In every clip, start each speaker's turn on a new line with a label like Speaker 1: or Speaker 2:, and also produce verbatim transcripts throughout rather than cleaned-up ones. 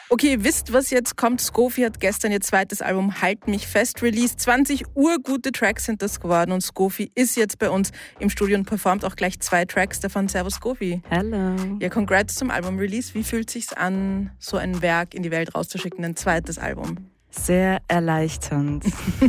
Speaker 1: Okay, ihr wisst, was jetzt kommt. Scofi hat gestern ihr zweites Album Halt mich fest released. zwanzig urgute Tracks sind das geworden und Scofi ist jetzt bei uns im Studio und performt auch gleich zwei Tracks davon. Servus Scofi.
Speaker 2: Hello.
Speaker 1: Ja, congrats zum Album-Release. Wie fühlt es sich an, so ein Werk in die Welt rauszuschicken, ein zweites Album?
Speaker 2: Sehr erleichternd.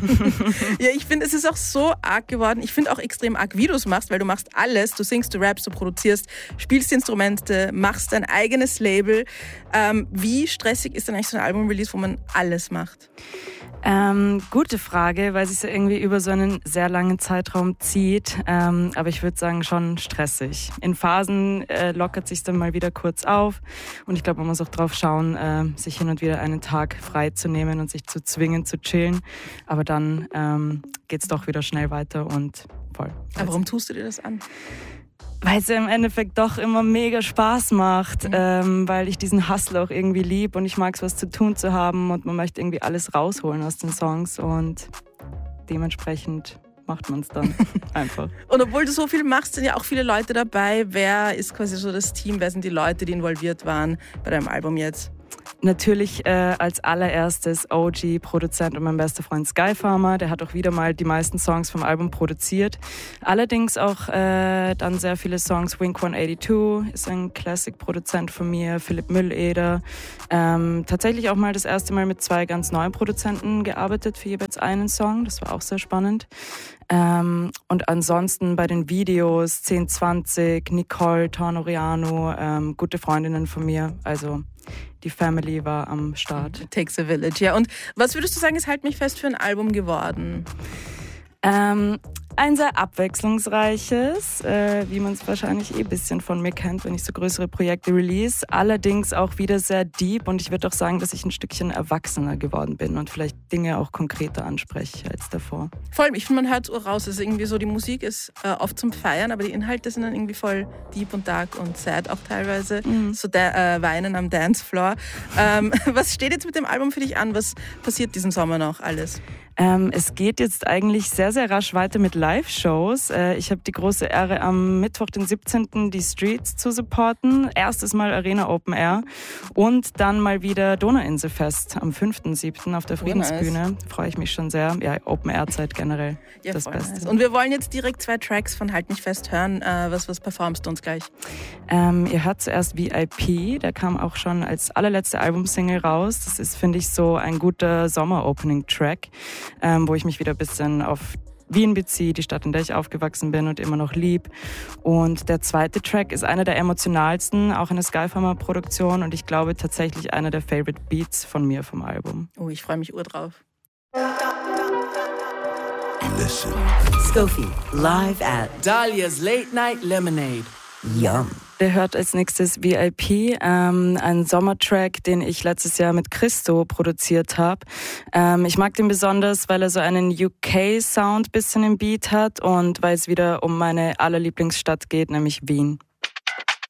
Speaker 1: Ja, ich finde, es ist auch so arg geworden. Ich finde auch extrem arg, wie du es machst, weil du machst alles. Du singst, du rappst, du produzierst, spielst die Instrumente, machst dein eigenes Label. Ähm, wie stressig ist denn eigentlich so ein Album-Release, wo man alles macht?
Speaker 2: Ähm, gute Frage, weil es sich ja irgendwie über so einen sehr langen Zeitraum zieht. Ähm, aber ich würde sagen, schon stressig. In Phasen äh, lockert sich dann mal wieder kurz auf. Und ich glaube, man muss auch drauf schauen, äh, sich hin und wieder einen Tag frei zu nehmen und sich zu zwingen, zu chillen. Aber dann ähm, geht's doch wieder schnell weiter und voll.
Speaker 1: Aber warum tust du dir das an?
Speaker 2: Weil es ja im Endeffekt doch immer mega Spaß macht, mhm. ähm, weil ich diesen Hustle auch irgendwie lieb und ich mag es, was zu tun zu haben und man möchte irgendwie alles rausholen aus den Songs und dementsprechend macht man es dann einfach.
Speaker 1: Und obwohl du so viel machst, sind ja auch viele Leute dabei. Wer ist quasi so das Team? Wer sind die Leute, die involviert waren bei deinem Album jetzt?
Speaker 2: Natürlich äh, als allererstes O G, Produzent und mein bester Freund Skyfarmer. Der hat auch wieder mal die meisten Songs vom Album produziert. Allerdings auch äh, dann sehr viele Songs. Wink one eighty-two ist ein Classic-Produzent von mir, Philipp Mülleder. Ähm, tatsächlich auch mal das erste Mal mit zwei ganz neuen Produzenten gearbeitet für jeweils einen Song. Das war auch sehr spannend. Ähm, und ansonsten bei den Videos zehn zwanzig, Nicole Tornoriano, ähm, gute Freundinnen von mir. Also die Family war am Start.
Speaker 1: Takes a village, ja. Und was würdest du sagen, ist Halt mich fest für ein Album geworden?
Speaker 2: Ähm, ein sehr abwechslungsreiches, äh, wie man es wahrscheinlich eh ein bisschen von mir kennt, wenn ich so größere Projekte release. Allerdings auch wieder sehr deep und ich würde auch sagen, dass ich ein Stückchen erwachsener geworden bin und vielleicht Dinge auch konkreter anspreche als davor.
Speaker 1: Voll, ich finde, man hört es raus. Es ist irgendwie so, die Musik ist äh, oft zum Feiern, aber die Inhalte sind dann irgendwie voll deep und dark und sad auch teilweise. Mhm. So da, äh, Weinen am Dancefloor. Ähm, was steht jetzt mit dem Album für dich an? Was passiert diesen Sommer noch alles?
Speaker 2: Ähm, es geht jetzt eigentlich sehr, sehr rasch weiter mit Live-Shows. Äh, ich habe die große Ehre, am Mittwoch, den siebzehnten die Streets zu supporten. Erstes Mal Arena Open Air und dann mal wieder Donauinselfest am fünften siebten auf der Friedensbühne. Oh, nice. Freue ich mich schon sehr. Ja, Open Air Zeit generell ja, das Beste. Nice.
Speaker 1: Und wir wollen jetzt direkt zwei Tracks von Halt mich fest hören. Äh, was, was performst du uns gleich?
Speaker 2: Ähm, ihr hört zuerst V I P. Der kam auch schon als allerletzte Albumsingle raus. Das ist, finde ich, so ein guter Sommer-Opening-Track. Ähm, wo ich mich wieder ein bisschen auf Wien beziehe, die Stadt, in der ich aufgewachsen bin und immer noch lieb. Und der zweite Track ist einer der emotionalsten, auch eine Skyfarmer-Produktion und ich glaube tatsächlich einer der Favorite Beats von mir vom Album.
Speaker 1: Oh, ich freue mich ur drauf.
Speaker 3: Listen. Scofi, live at Dahlia's Late Night Lemonade. Yum.
Speaker 2: Der hört als nächstes V I P, ähm, ein Sommertrack, den ich letztes Jahr mit Christo produziert habe. Ähm, ich mag den besonders, weil er so einen U K-Sound bisschen im Beat hat und weil es wieder um meine allerlieblingsstadt geht, nämlich Wien.